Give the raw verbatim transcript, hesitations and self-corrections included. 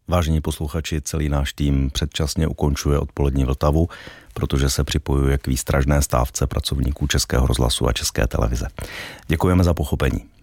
Vážení posluchači, celý náš tým předčasně ukončuje odpolední Vltavu, protože se připojuje k výstražné stávce pracovníků Českého rozhlasu a České televize. Děkujeme za pochopení.